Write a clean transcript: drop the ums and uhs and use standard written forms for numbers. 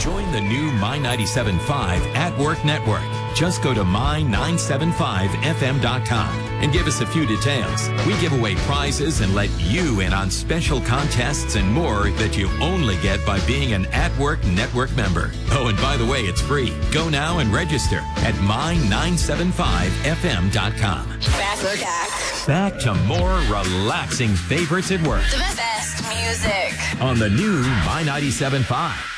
Join the new My 97.5 At Work Network. Just go to my975fm.com and give us a few details. We give away prizes and let you in on special contests and more that you only get by being an At Work Network member. Oh, and by the way, it's free. Go now and register at my975fm.com. Back to more relaxing favorites at work. The best music. On the new My 97.5.